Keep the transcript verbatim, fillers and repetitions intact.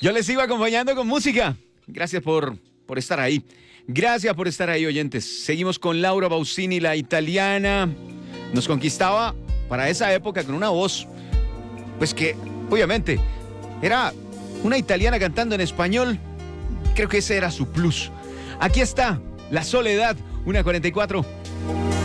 Yo les sigo acompañando con música. Gracias por, por estar ahí. Gracias por estar ahí, oyentes. Seguimos con Laura Pausini, la italiana. Nos conquistaba para esa época con una voz, pues que, obviamente, era una italiana cantando en español. Creo que ese era su plus. Aquí está, La Soledad, una cuarenta y cuatro.